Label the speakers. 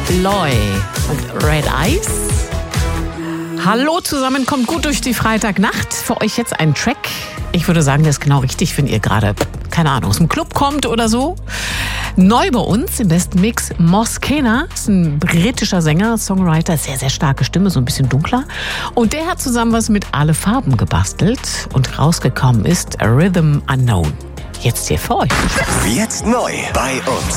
Speaker 1: Loy und Red Eyes. Hallo zusammen, kommt gut durch die Freitagnacht. Für euch jetzt ein Track. Ich würde sagen, der ist genau richtig, wenn ihr gerade, keine Ahnung, aus dem Club kommt oder so. Neu bei uns im besten Mix Moskena, ist ein britischer Sänger, Songwriter, sehr, sehr starke Stimme, so ein bisschen dunkler. Und der hat zusammen was mit Alle Farben gebastelt und rausgekommen ist Rhythm Unknown. Jetzt hier für euch.
Speaker 2: Jetzt neu bei uns.